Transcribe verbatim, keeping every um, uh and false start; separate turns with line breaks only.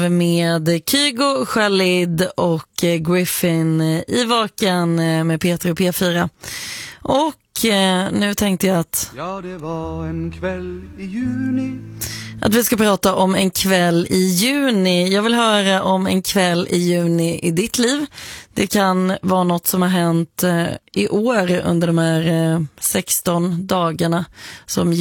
halv med Kygo, Khalid och Griffin i Vaken med Peter och P fyra. Och eh, nu tänkte jag att
Ja, det var en kväll i juni.
Att vi ska prata om en kväll i juni. Jag vill höra om en kväll i juni i ditt liv. Det kan vara något som har hänt eh, i år under de här eh, sexton dagarna som